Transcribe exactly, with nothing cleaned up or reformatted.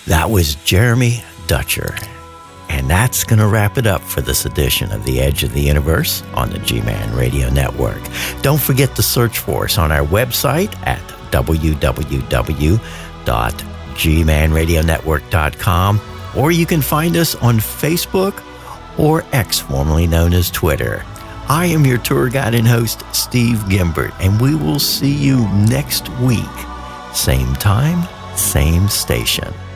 That was Jeremy Dutcher. And that's going to wrap it up for this edition of The Edge of the Universe on the G-Man Radio Network. Don't forget to search for us on our website at w w w dot g man radio network dot com, or you can find us on Facebook or X, formerly known as Twitter. I am your tour guide and host, Steve Gimbert, and we will see you next week. Same time, same station.